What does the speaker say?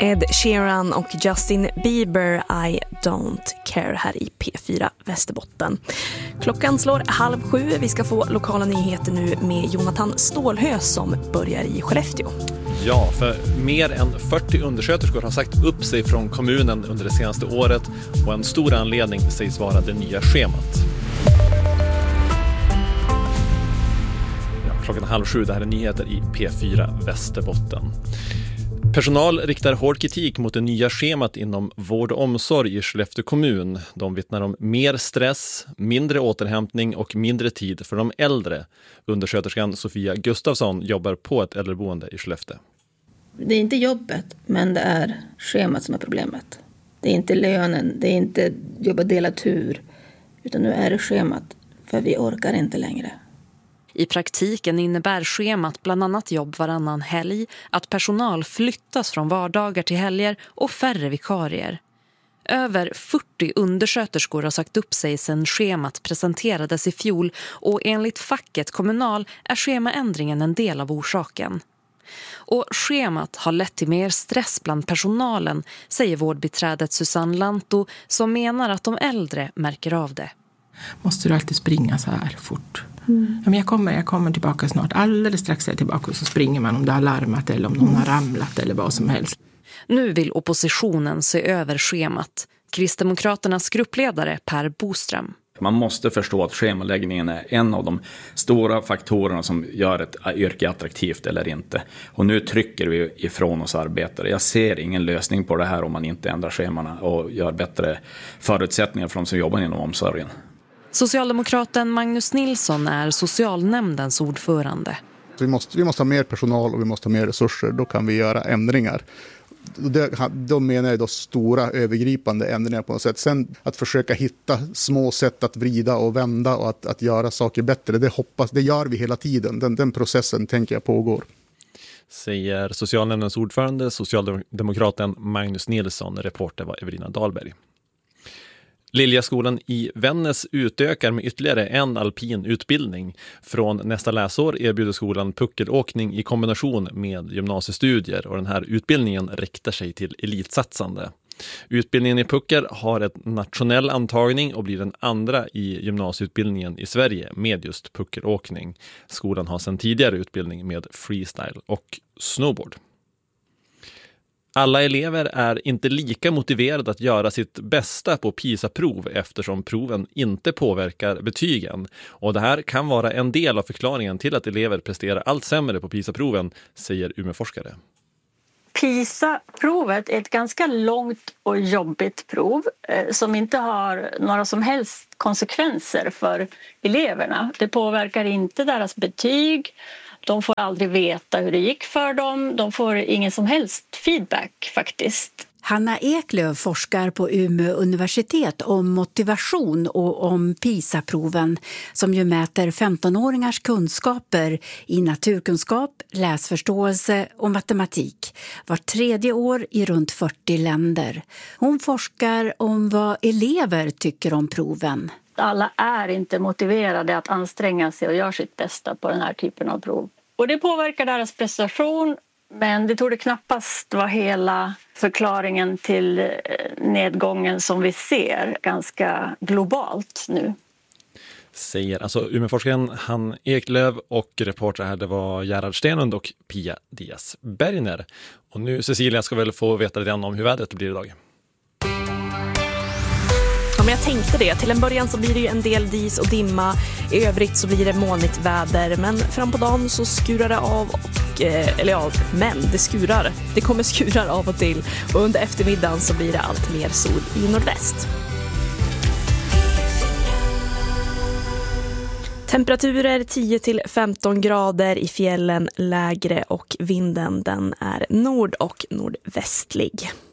Ed Sheeran och Justin Bieber, I don't care, här i P4 Västerbotten. Klockan slår 6:30. Vi ska få lokala nyheter nu med Jonathan Stålhös som börjar i Skellefteå. Ja, för mer än 40 undersköterskor har sagt upp sig från kommunen under det senaste året och en stor anledning sägs vara det nya schemat. Klockan 6:30, det här är nyheter i P4 Västerbotten. Personal riktar hård kritik mot det nya schemat inom vård och omsorg i Skellefteå kommun. De vittnar om mer stress, mindre återhämtning och mindre tid för de äldre. Undersköterskan Sofia Gustafsson jobbar på ett äldreboende i Skellefteå. Det är inte jobbet, men det är schemat som är problemet. Det är inte lönen, det är inte jobba delad tur, utan nu är det schemat, för vi orkar inte längre. I praktiken innebär schemat bland annat jobb varannan helg, att personal flyttas från vardagar till helger och färre vikarier. Över 40 undersköterskor har sagt upp sig sedan schemat presenterades i fjol och enligt facket Kommunal är schemaändringen en del av orsaken. Och schemat har lett till mer stress bland personalen, säger vårdbiträdet Susanne Lanto som menar att de äldre märker av det. Måste du alltid springa så här fort? Ja, men jag kommer tillbaka snart. Alldeles strax är jag tillbaka och så springer man om det har larmat eller om någon har ramlat eller vad som helst. Nu vill oppositionen se över schemat. Kristdemokraternas gruppledare Per Boström. Man måste förstå att schemaläggningen är en av de stora faktorerna som gör ett yrke attraktivt eller inte. Och nu trycker vi ifrån oss arbetare. Jag ser ingen lösning på det här om man inte ändrar schemana och gör bättre förutsättningar för de som jobbar inom omsorgen. Socialdemokraten Magnus Nilsson är socialnämndens ordförande. Vi måste ha mer personal och vi måste ha mer resurser. Då kan vi göra ändringar. Då menar jag stora övergripande ändringar på något sätt. Sen att försöka hitta små sätt att vrida och vända och att göra saker bättre. Det gör vi hela tiden. Den processen tänker jag pågår. Säger socialnämndens ordförande, socialdemokraten Magnus Nilsson. Reporter var Evelina Dahlberg. Liljaskolan i Vännäs utökar med ytterligare en alpin utbildning. Från nästa läsår erbjuder skolan puckelåkning i kombination med gymnasiestudier och den här utbildningen riktar sig till elitsatsande. Utbildningen i puckel har ett nationell antagning och blir den andra i gymnasieutbildningen i Sverige med just puckelåkning. Skolan har sedan tidigare utbildning med freestyle och snowboard. Alla elever är inte lika motiverade att göra sitt bästa på PISA-prov eftersom proven inte påverkar betygen. Och det här kan vara en del av förklaringen till att elever presterar allt sämre på PISA-proven, säger Umeå-forskare. PISA-provet är ett ganska långt och jobbigt prov som inte har några som helst konsekvenser för eleverna. Det påverkar inte deras betyg. De får aldrig veta hur det gick för dem. De får ingen som helst feedback faktiskt. Hanna Eklöf forskar på Umeå universitet om motivation och om PISA-proven som ju mäter 15-åringars kunskaper i naturkunskap, läsförståelse och matematik var tredje år i runt 40 länder. Hon forskar om vad elever tycker om proven. Alla är inte motiverade att anstränga sig och göra sitt bästa på den här typen av prov. Och det påverkar deras prestation, men det torde knappast vara hela förklaringen till nedgången som vi ser ganska globalt nu. Säger alltså Umeå-forskaren Hanna Eklöf och reporter här det var Gerhard Stenlund och Pia Diaz Bergner. Och nu Cecilia ska väl få veta lite grann om hur vädret blir idag. Ja, men jag tänkte det. Till en början så blir det ju en del dis och dimma. I övrigt så blir det molnigt väder. Men fram på dagen så skurar det av det skurar. Det kommer skurar av och till. Och under eftermiddagen så blir det allt mer sol i nordväst. Temperaturer 10-15 grader i fjällen lägre och vinden den är nord- och nordvästlig.